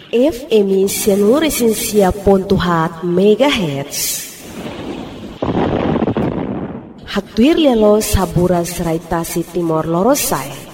FM 107.4 MHz. Hatuir lelo saburas Raitasi Timor Lorosai.